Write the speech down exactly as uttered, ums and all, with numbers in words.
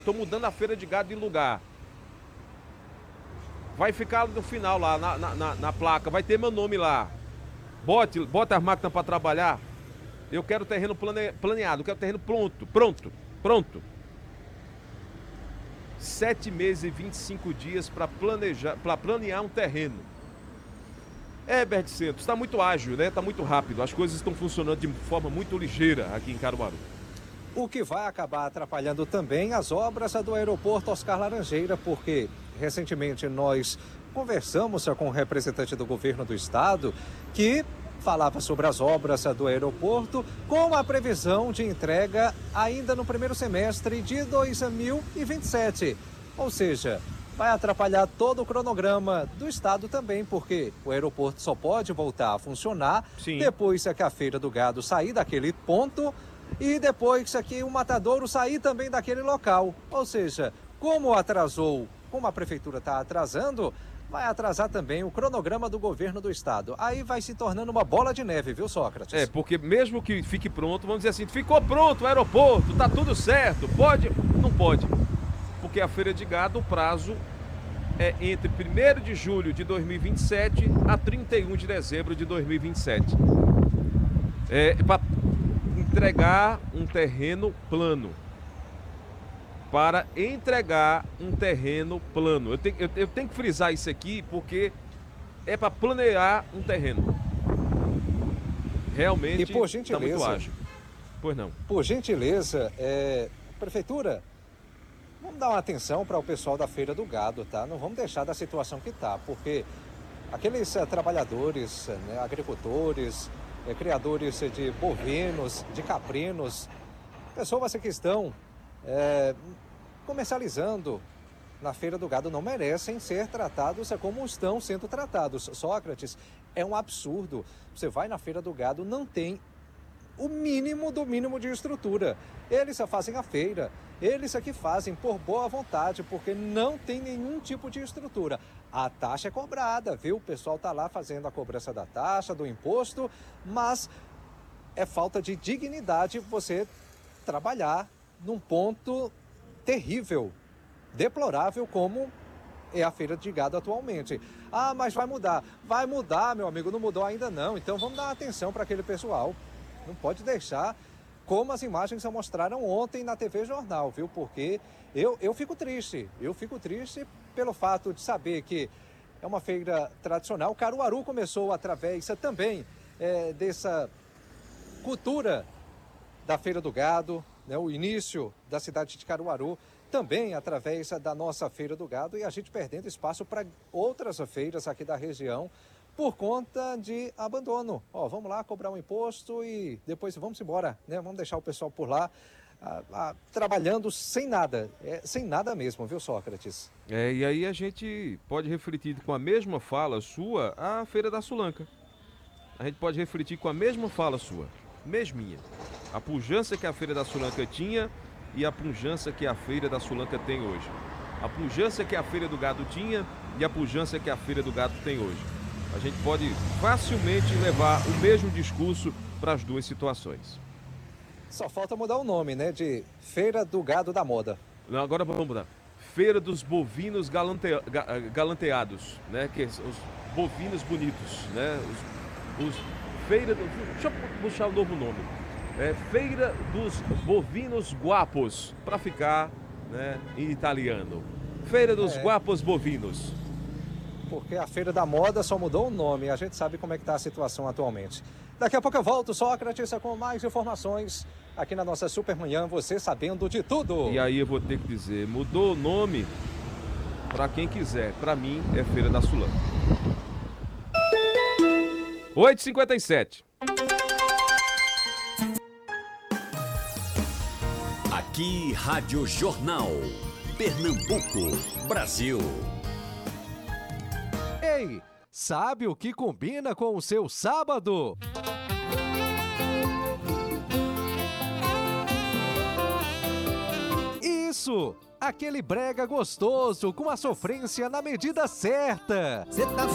Tô mudando a feira de gado de lugar. Vai ficar no final lá, na, na, na, na placa, vai ter meu nome lá. Bote, bota as máquinas para trabalhar. Eu quero terreno plane, planeado, eu quero terreno pronto, pronto, pronto. Sete meses e vinte e cinco dias para planejar, para planear um terreno. É, Bert Santos, está muito ágil, né? Está muito rápido. As coisas estão funcionando de forma muito ligeira aqui em Caruaru. O que vai acabar atrapalhando também as obras do aeroporto Oscar Laranjeira, porque recentemente nós conversamos com um representante do governo do estado que falava sobre as obras do aeroporto com a previsão de entrega ainda no primeiro semestre de dois mil e vinte e sete. Ou seja, vai atrapalhar todo o cronograma do estado também, porque o aeroporto só pode voltar a funcionar Sim. depois que a Feira do Gado sair daquele ponto e depois que o matadouro sair também daquele local. Ou seja, como atrasou, como a prefeitura está atrasando, vai atrasar também o cronograma do governo do estado. Aí vai se tornando uma bola de neve, viu, Sócrates? É, porque mesmo que fique pronto, vamos dizer assim, ficou pronto o aeroporto, tá tudo certo, pode? Não pode. Porque a feira de gado, o prazo é entre primeiro de julho de dois mil e vinte e sete a trinta e um de dezembro de dois mil e vinte e sete. É para entregar um terreno plano. Para entregar um terreno plano. Eu tenho, eu, eu tenho que frisar isso aqui porque é para planear um terreno. Realmente e por está gentileza, muito ágil. Pois não. Por gentileza, é, prefeitura, vamos dar uma atenção para o pessoal da Feira do Gado, tá? Não vamos deixar da situação que tá, porque aqueles é, trabalhadores, né, agricultores, é, criadores de bovinos, de caprinos, pessoas que estão É, comercializando na Feira do Gado não merecem ser tratados como estão sendo tratados. Sócrates, é um absurdo. Você vai na Feira do Gado, não tem o mínimo do mínimo de estrutura. Eles só fazem a feira, eles aqui fazem por boa vontade, porque não tem nenhum tipo de estrutura. A taxa é cobrada, viu? O pessoal está lá fazendo a cobrança da taxa, do imposto, mas é falta de dignidade você trabalhar num ponto terrível, deplorável como é a Feira de Gado atualmente. Ah, mas vai mudar. Vai mudar, meu amigo, não mudou ainda não. Então vamos dar atenção para aquele pessoal. Não pode deixar como as imagens mostraram ontem na T V Jornal, viu? Porque eu, eu fico triste. Eu fico triste pelo fato de saber que é uma feira tradicional. Caruaru começou através também é, dessa cultura da Feira do Gado, né, o início da cidade de Caruaru, também através da nossa Feira do Gado, e a gente perdendo espaço para outras feiras aqui da região por conta de abandono. Ó, vamos lá cobrar um imposto e depois vamos embora, né? Vamos deixar o pessoal por lá ah, ah, trabalhando sem nada, é, sem nada mesmo, viu, Sócrates? É, e aí a gente pode refletir com a mesma fala sua a Feira da Sulanca. A gente pode refletir com a mesma fala sua, mesminha. A pujança que a Feira da Sulanca tinha e a pujança que a Feira da Sulanca tem hoje. A pujança que a Feira do Gado tinha e a pujança que a Feira do Gado tem hoje. A gente pode facilmente levar o mesmo discurso para as duas situações. Só falta mudar o nome, né? De Feira do Gado da Moda. Não, agora vamos mudar. Feira dos bovinos galante... galanteados, né? Que são os bovinos bonitos, né? Os, os... Feira do... Deixa eu puxar o um novo nome. É Feira dos Bovinos Guapos, para ficar, né, em italiano. Feira dos é. Guapos Bovinos. Porque a Feira da Moda só mudou o nome, a gente sabe como é que está a situação atualmente. Daqui a pouco eu volto, Sócrates, com mais informações aqui na nossa Supermanhã, você sabendo de tudo. E aí eu vou ter que dizer, mudou o nome para quem quiser, para mim é Feira da Sulanca. oito e cinquenta e sete. Aqui, Rádio Jornal, Pernambuco, Brasil. Ei, sabe o que combina com o seu sábado? Isso! Aquele brega gostoso com a sofrência na medida certa. Cê tá